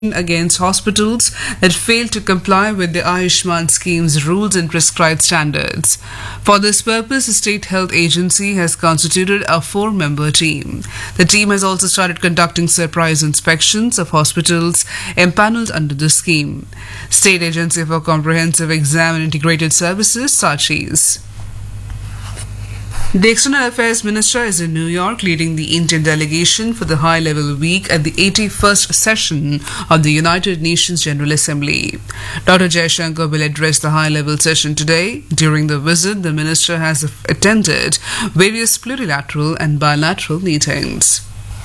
against hospitals that fail to comply with the Ayushman scheme's rules and prescribed standards. For this purpose, the State Health Agency has constituted a 4-member team. The team has also started conducting surprise inspections of hospitals empaneled under the scheme. State Agency for Comprehensive Exam and Integrated Services, SACHIS. The External Affairs Minister is in New York leading the Indian delegation for the high-level week at the 81st session of the United Nations General Assembly. Dr. Jaishankar will address the high-level session today. During the visit, the minister has attended various plurilateral and bilateral meetings.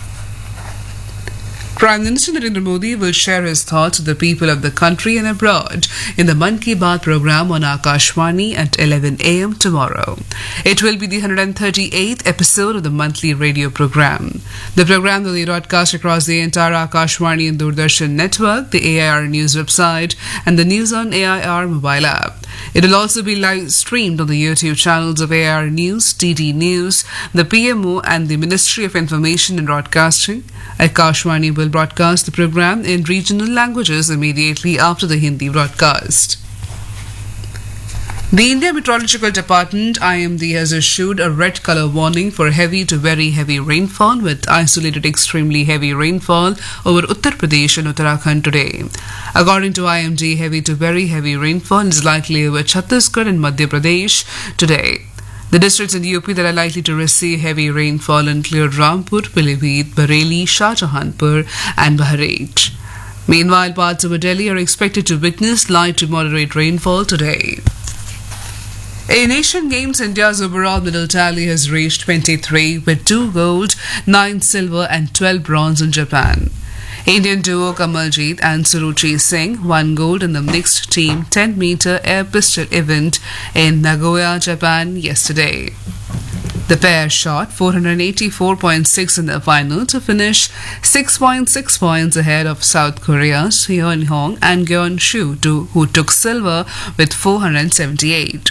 Prime Minister Narendra Modi will share his thoughts with the people of the country and abroad in the Mann Ki Baat program on Akashvani at 11 a.m. tomorrow. It will be the 138th episode of the monthly radio program. The program will be broadcast across the entire Akashvani and Doordarshan network, the AIR News website, and the News on AIR mobile app. It will also be live streamed on the YouTube channels of AIR News, DD News, the PMO, and the Ministry of Information and Broadcasting. Akashvani will broadcast the program in regional languages immediately after the Hindi broadcast. The India Meteorological Department IMD has issued a red color warning for heavy to very heavy rainfall with isolated extremely heavy rainfall over Uttar Pradesh and Uttarakhand today. According to IMD, heavy to very heavy rainfall is likely over Chhattisgarh and Madhya Pradesh today. The districts in UP that are likely to receive heavy rainfall include Rampur, Pilibhit, Bareilly, Shahjahanpur and Bahraich. Meanwhile, parts of Delhi are expected to witness light to moderate rainfall today. In Asian Games, India's overall medal tally has reached 23 with 2 gold, 9 silver and 12 bronze in Japan. Indian duo Kamaljeet and Suruchi Singh won gold in the mixed team 10-meter air pistol event in Nagoya, Japan yesterday. The pair shot 484.6 in the final to finish 6.6 points ahead of South Korea's Hyun Hong and Gyeon Shu, who took silver with 478.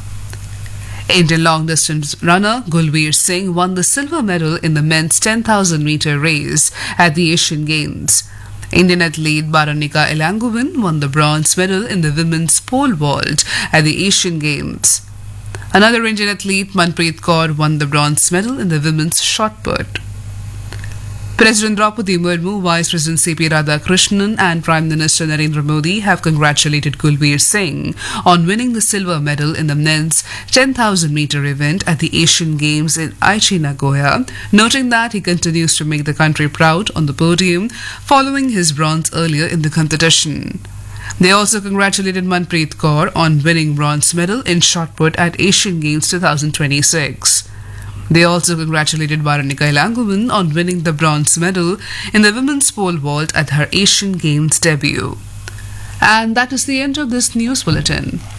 Indian long-distance runner Gulveer Singh won the silver medal in the men's 10,000-meter race at the Asian Games. Indian athlete Baranika Elangovan won the bronze medal in the women's pole vault at the Asian Games. Another Indian athlete, Manpreet Kaur, won the bronze medal in the women's shot put. President Draupadi Murmu, Vice President C.P. Radhakrishnan and Prime Minister Narendra Modi have congratulated Gulveer Singh on winning the silver medal in the men's 10,000-meter event at the Asian Games in Aichi, Nagoya, noting that he continues to make the country proud on the podium following his bronze earlier in the competition. They also congratulated Manpreet Kaur on winning bronze medal in shot put at Asian Games 2026. They also congratulated Baranika Elangovan on winning the bronze medal in the women's pole vault at her Asian Games debut. And that is the end of this news bulletin.